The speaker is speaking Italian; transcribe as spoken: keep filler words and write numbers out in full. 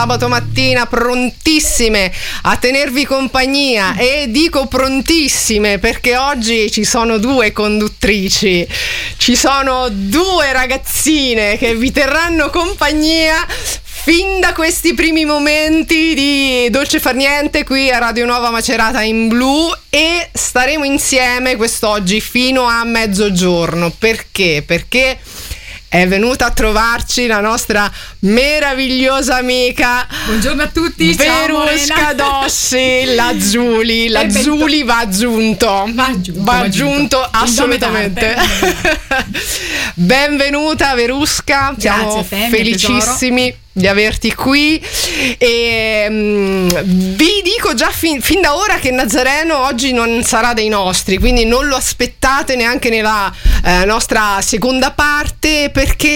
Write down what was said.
Sabato mattina prontissime a tenervi compagnia, e dico prontissime perché oggi ci sono due conduttrici, ci sono due ragazzine che vi terranno compagnia fin da questi primi momenti di Dolce Far Niente qui a Radio Nuova Macerata in Blu, e staremo insieme quest'oggi fino a mezzogiorno. Perché? Perché è venuta a trovarci la nostra meravigliosa amica. Buongiorno a tutti. Verusca Dossi, la Zuli. La E Zuli va aggiunto. Va aggiunto, Va va aggiunto, aggiunto. assolutamente. Benvenuta Verusca. Siamo Grazie, felicissimi di averti qui, e um, vi dico già fin, fin da ora che Nazareno oggi non sarà dei nostri, quindi non lo aspettate neanche nella eh, nostra seconda parte, perché